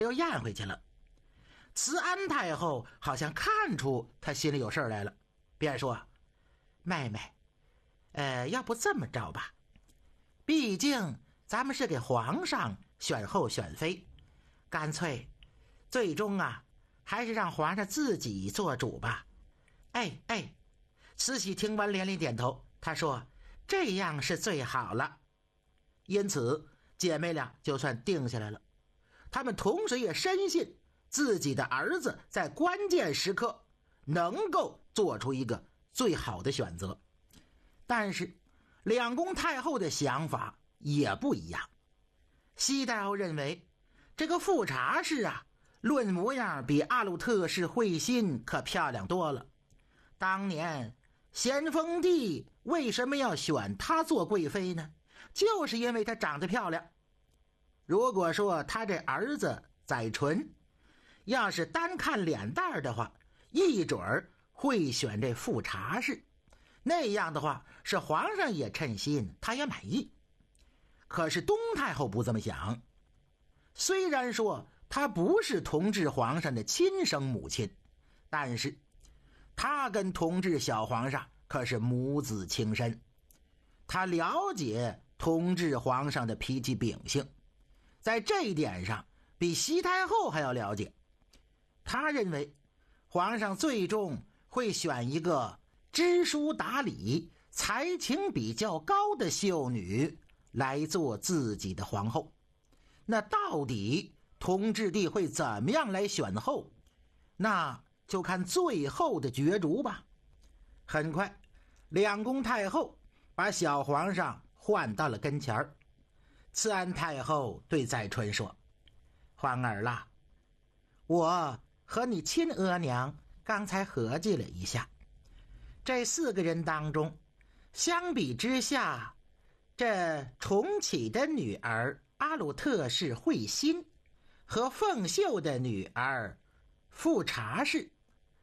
又咽回去了。慈安太后好像看出他心里有事来了，便说：“妹妹，要不这么着吧，毕竟咱们是给皇上选后选妃，干脆最终还是让皇上自己做主吧。”慈禧听完连连点头，她说：“这样是最好了。”因此姐妹俩就算定下来了。她们同时也深信自己的儿子在关键时刻能够做出一个最好的选择。但是两宫太后的想法也不一样。西太后认为这个富察氏论模样比阿鲁特氏惠心可漂亮多了。当年咸丰帝为什么要选她做贵妃呢？就是因为她长得漂亮。如果说他这儿子载淳要是单看脸蛋的话，一准儿会选这富察氏，那样的话是皇上也称心，他也满意。可是东太后不这么想，虽然说她不是同治皇上的亲生母亲，但是她跟同治小皇上可是母子情深，她了解同治皇上的脾气秉性，在这一点上比西太后还要了解。她认为皇上最终会选一个知书达理、才情比较高的秀女来做自己的皇后。那到底同治帝会怎么样来选后，那就看最后的角逐吧。很快两宫太后把小皇上唤到了跟前儿。慈安太后对载淳说：“皇儿啦，我和你亲额娘刚才合计了一下，这4个人当中，相比之下，这重启的女儿阿鲁特氏惠心和凤秀的女儿富察氏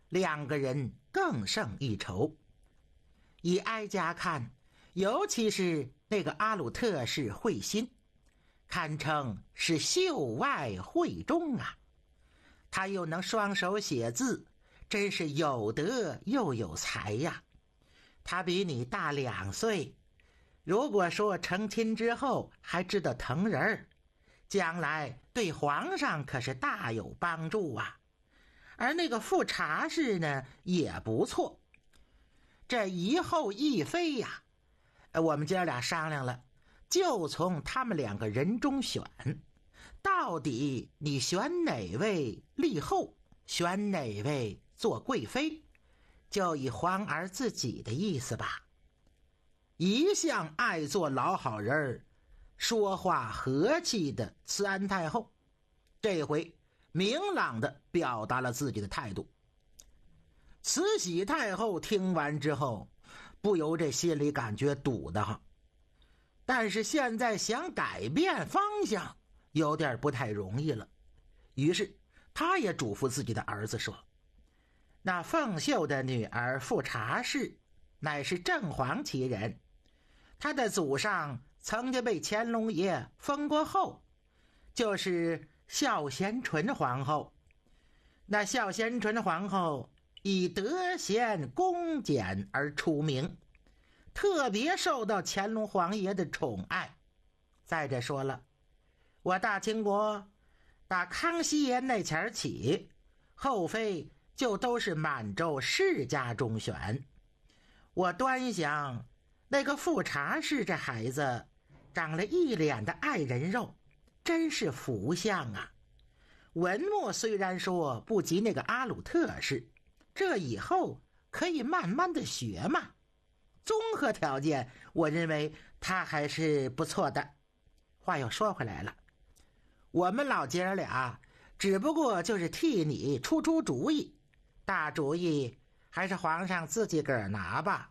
2个人更胜一筹。以哀家看，尤其是那个阿鲁特氏惠心，堪称是秀外慧中啊。他又能双手写字，真是有德又有才呀。他比你大2岁，如果说成亲之后还知道疼人，将来对皇上可是大有帮助啊。而那个富察氏呢也不错，这一后一妃呀，我们姐俩商量了，就从他们2个人中选，到底你选哪位立后，选哪位做贵妃，就以皇儿自己的意思吧。一向爱做老好人，说话和气的慈安太后，这回明朗地表达了自己的态度。慈禧太后听完之后，不由这心里感觉堵得慌，但是现在想改变方向有点不太容易了。于是她也嘱咐自己的儿子说：“那凤秀的女儿富察氏乃是正黄旗人，她的祖上曾经被乾隆爷封过后，就是孝贤纯皇后。那孝贤纯皇后以德贤恭俭而出名，特别受到乾隆皇爷的宠爱。再者说了，我大清国打康熙爷那前儿起，后妃就都是满洲世家中选。我端详那个富察氏这孩子长了一脸的爱人肉，真是福相啊。文墨虽然说不及那个阿鲁特氏，这以后可以慢慢的学嘛。综合条件，我认为他还是不错的。话又说回来了，我们老姐俩只不过就是替你出主意，大主意还是皇上自己个儿拿吧。”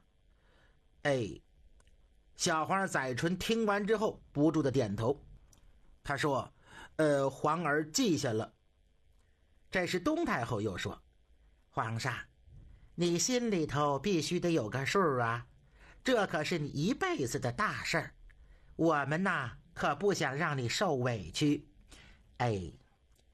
小皇载淳听完之后不住的点头，他说：“皇儿记下了。”这时东太后又说：“皇上，你心里头必须得有个数啊，这可是你一辈子的大事儿，我们可不想让你受委屈。”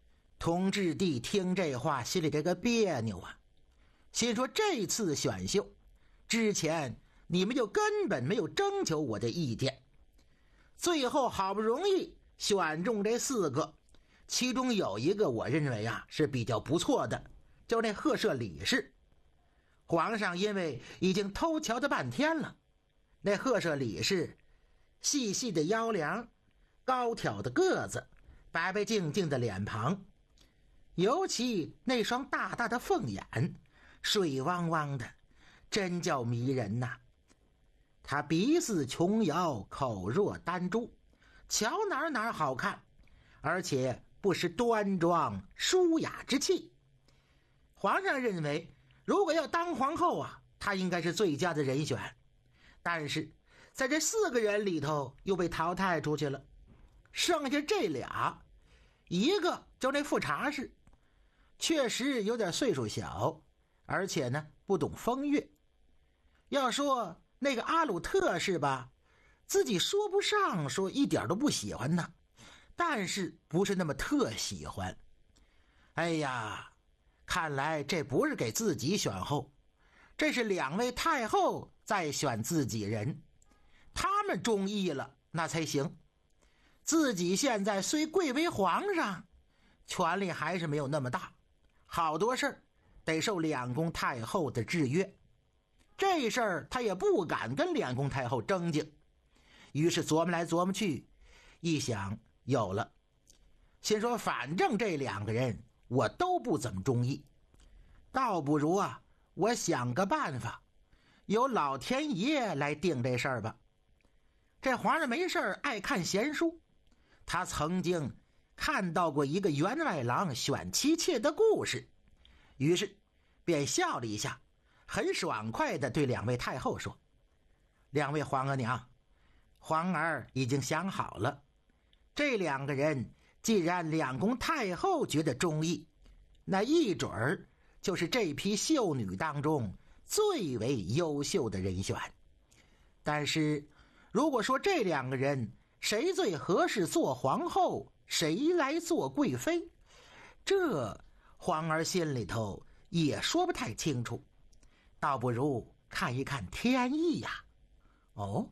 同治帝听这话，心里这个别扭啊，心说这次选秀之前你们就根本没有征求我的意见，最后好不容易选中这4个，其中有一个我认为啊是比较不错的，就是那鹤舍李氏。皇上因为已经偷瞧他半天了，那鹤舍李氏细细的腰梁，高挑的个子，白白净净的脸庞，尤其那双大大的凤眼，水汪汪的，真叫迷人呐。他鼻似琼瑶，口若丹珠，瞧哪好看，而且不失端庄舒雅之气。皇上认为如果要当皇后啊，她应该是最佳的人选，但是在这4个人里头又被淘汰出去了，剩下这俩，一个就那富察氏，确实有点岁数小，而且呢不懂风月。要说那个阿鲁特是吧，自己说不上说一点都不喜欢他，但是不是那么特喜欢。哎呀，看来这不是给自己选后，这是2位太后在选自己人，他们中意了那才行。自己现在虽贵为皇上，权力还是没有那么大，好多事儿得受2宫太后的制约，这事儿他也不敢跟2宫太后争竞。于是琢磨来琢磨去，一想有了，心说反正这2个人我都不怎么中意，倒不如啊我想个办法，由老天爷来定这事儿吧。这皇上没事爱看闲书，他曾经看到过一个员外郎选妻妾的故事，于是便笑了一下，很爽快地对2位太后说：“2位皇额娘，皇儿已经想好了，这2个人既然2宫太后觉得中意，那一准儿就是这批秀女当中最为优秀的人选。但是如果说这2个人谁最合适做皇后，谁来做贵妃，这皇儿心里头也说不太清楚，倒不如看一看天意呀。”哦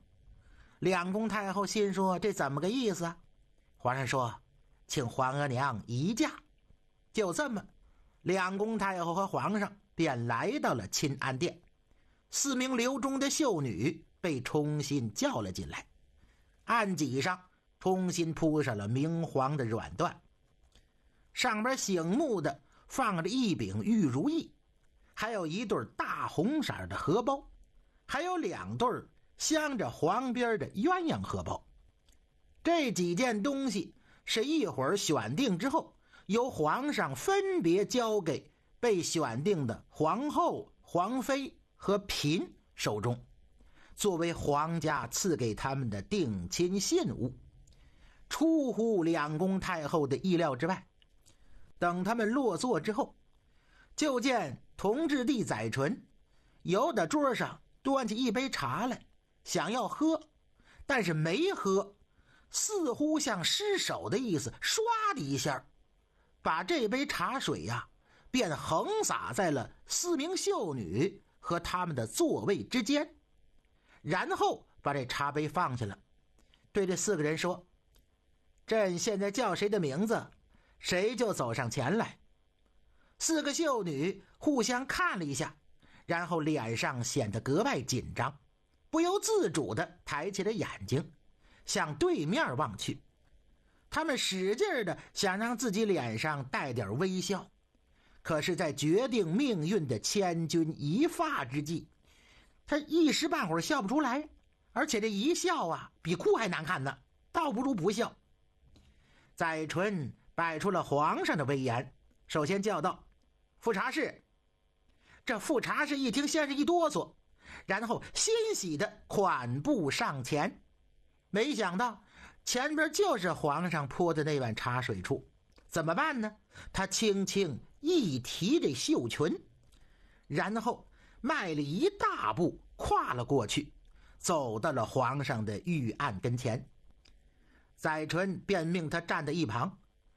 ，2宫太后心说这怎么个意思啊？皇上说请皇额娘移驾。就这么2宫太后和皇上便来到了钦安殿，4名留中的秀女被重新叫了进来，案几上重新铺上了明黄的软缎，上边醒目的放着一柄玉如意，还有一对大红色的荷包，还有2对镶着黄边的鸳鸯荷包。这几件东西是一会儿选定之后，由皇上分别交给被选定的皇后、皇妃和嫔手中，作为皇家赐给他们的定亲信物。出乎2宫太后的意料之外，等他们落座之后，就见同治帝载淳由得桌上端起一杯茶来，想要喝，但是没喝，似乎像失手的意思，唰的一下把这杯茶水呀便横洒在了4名秀女和他们的座位之间，然后把这茶杯放下了，对这4个人说：“朕现在叫谁的名字，谁就走上前来。”4个秀女互相看了一下，然后脸上显得格外紧张，不由自主地抬起了眼睛，向对面望去。他们使劲地想让自己脸上带点微笑，可是在决定命运的千钧一发之际，他一时半会儿笑不出来，而且这一笑啊比哭还难看呢，倒不如不笑。载淳摆出了皇上的威严，首先叫道：“富察氏。”这富察氏一听，先是一哆嗦，然后欣喜的款步上前，没想到前边就是皇上泼的那碗茶水处，怎么办呢？他轻轻一提这袖裙，然后迈了一大步跨了过去，走到了皇上的御案跟前。载淳便命他站在一旁，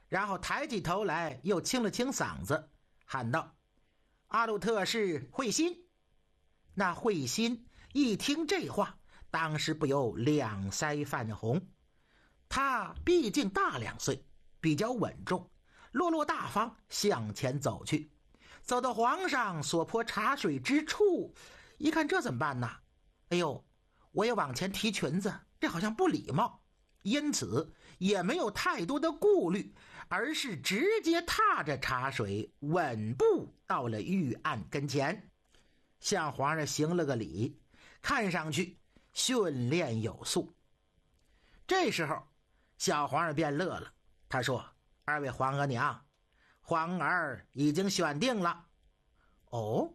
然后抬起头来，又清了清嗓子，喊道：“阿鲁特是慧心。”那慧心一听这话，当时不由两腮泛红。他毕竟大2岁，比较稳重，落落大方向前走去，走到皇上所泼茶水之处，一看这怎么办呢？哎呦，我也往前提裙子，这好像不礼貌，因此也没有太多的顾虑，而是直接踏着茶水稳步到了御案跟前，向皇上行了个礼，看上去训练有素。这时候小皇上便乐了，他说：“2位皇额娘，皇儿已经选定了。”哦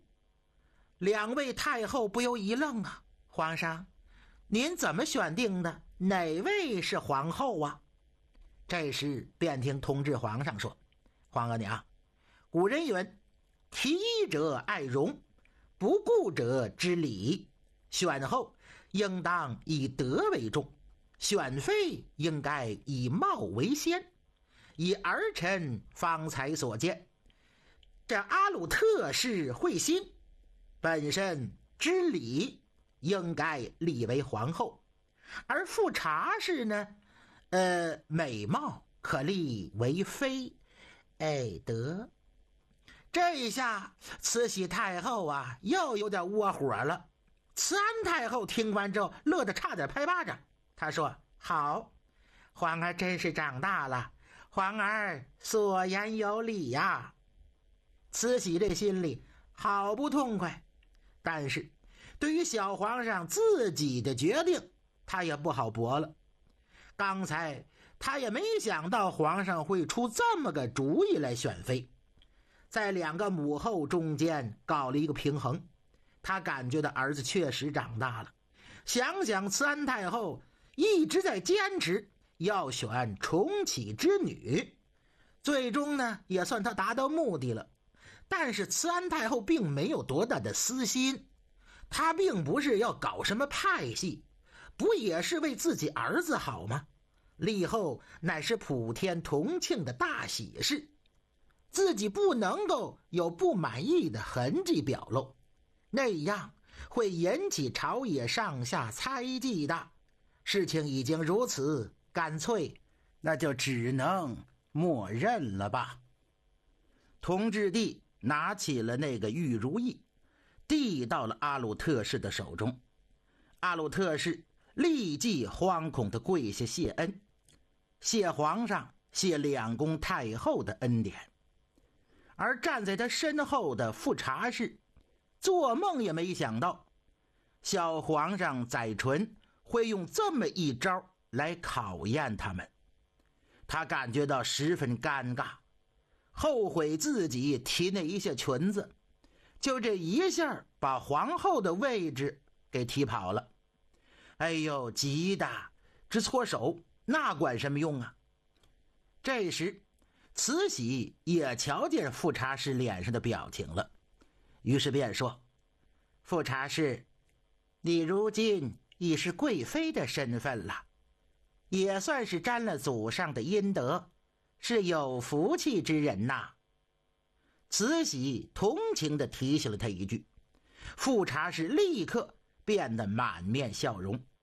，2位太后不由一愣啊，皇上，您怎么选定的？哪位是皇后啊？这时便听同治皇上说：“皇额娘，古人云，提议者爱容，不顾者知礼。选后应当以德为重，选妃应该以貌为先。以儿臣方才所见，这阿鲁特氏慧心，本身知礼，应该立为皇后；而富察氏呢，美貌可立为妃。得。”这一下慈禧太后啊，又有点窝火了。慈安太后听完之后，乐得差点拍巴掌。她说：“好，皇儿真是长大了，皇儿所言有理呀。”慈禧这心里好不痛快，但是对于小皇上自己的决定，他也不好驳了。刚才他也没想到皇上会出这么个主意来选妃，在2个母后中间搞了一个平衡。他感觉到儿子确实长大了，想想慈安太后一直在坚持要选重启之女，最终呢也算他达到目的了。但是慈安太后并没有多大的私心，她并不是要搞什么派系，不也是为自己儿子好吗？立后乃是普天同庆的大喜事，自己不能够有不满意的痕迹表露，那样会引起朝野上下猜忌的。事情已经如此，干脆那就只能默认了吧。同治帝拿起了那个玉如意，递到了阿鲁特氏的手中。阿鲁特氏立即惶恐地跪下谢恩，谢皇上，谢2宫太后的恩典。而站在他身后的富察氏做梦也没想到小皇上载淳会用这么一招来考验他们。他感觉到十分尴尬，后悔自己提那一下裙子，就这一下把皇后的位置给提跑了。哎呦，急的直搓手，那管什么用啊？这时慈禧也瞧见富察氏脸上的表情了，于是便说：“富察氏，你如今已是贵妃的身份了，也算是沾了祖上的阴德，是有福气之人呐。”慈禧同情地提醒了他一句，富察氏立刻变得满面笑容。